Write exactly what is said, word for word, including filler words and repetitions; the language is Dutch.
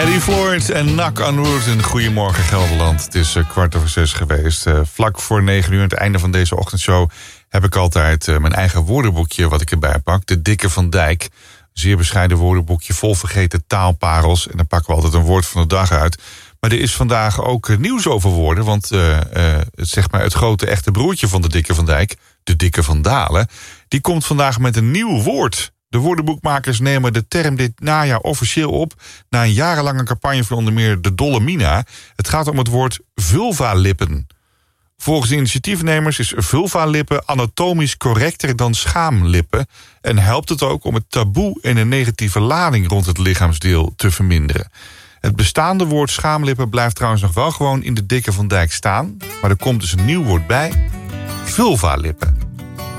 Eddie Floyd en Nak Anourt in Goedemorgen Gelderland. Het is uh, kwart over zes geweest. Uh, vlak voor negen uur, aan het einde van deze ochtendshow, heb ik altijd uh, mijn eigen woordenboekje wat ik erbij pak. De Dikke van Dijk. Zeer bescheiden woordenboekje, vol vergeten taalparels. En dan pakken we altijd een woord van de dag uit. Maar er is vandaag ook uh, nieuws over woorden. Want uh, uh, het, zeg maar, het grote echte broertje van de Dikke van Dijk, de Dikke van Dalen, die komt vandaag met een nieuw woord. De woordenboekmakers nemen de term dit najaar officieel op na een jarenlange campagne van onder meer de Dolle Mina. Het gaat om het woord vulvalippen. Volgens de initiatiefnemers is vulvalippen anatomisch correcter dan schaamlippen en helpt het ook om het taboe en een negatieve lading rond het lichaamsdeel te verminderen. Het bestaande woord schaamlippen blijft trouwens nog wel gewoon in de Dikke van Dijk staan, maar er komt dus een nieuw woord bij: vulvalippen.